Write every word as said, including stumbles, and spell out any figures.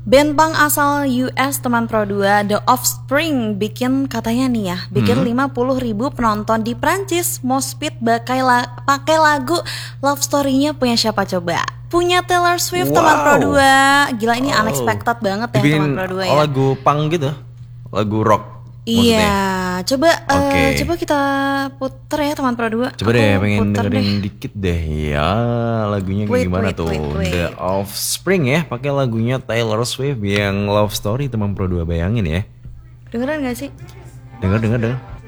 Band punk asal U S teman Pro dua The Offspring bikin katanya nih ya, bikin hmm. lima puluh ribu penonton di Prancis moshpit pakai la- pakai lagu Love Story-nya punya siapa coba? Punya Taylor Swift, wow. Teman Pro dua. Gila, ini oh. unexpected banget ya. Dibikin teman Pro dua ya. Lagu punk gitu, lagu rock. Iya, maksudnya. coba okay. uh, coba kita puter ya teman Pro dua. Coba Aku deh, pengen dengerin deh. dikit deh ya lagunya kayak wait, gimana wait, tuh. Wait, wait. The Offspring ya, pakai lagunya Taylor Swift yang Love Story teman Pro dua, bayangin ya. Dengeran gak sih? Denger denger denger.